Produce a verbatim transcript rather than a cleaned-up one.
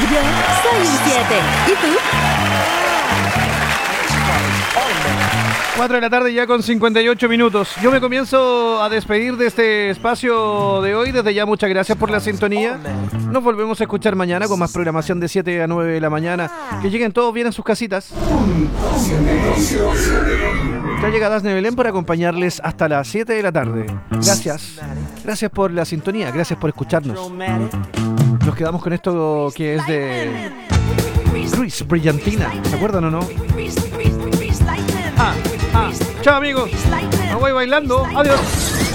Yo soy un siete. ¿Y tú? cuatro de la tarde ya con cincuenta y ocho minutos. Yo me comienzo a despedir de este espacio de hoy. Desde ya muchas gracias por la sintonía. Nos volvemos a escuchar mañana con más programación de siete a nueve de la mañana. Que lleguen todos bien a sus casitas. Ya llega Dasne Belén para acompañarles hasta las siete de la tarde. Gracias. Gracias por la sintonía. Gracias por escucharnos. Nos quedamos con esto que es de Luis Brillantina. ¿Se acuerdan o no? Ah, ah. Chao amigos. Me voy bailando. Adiós.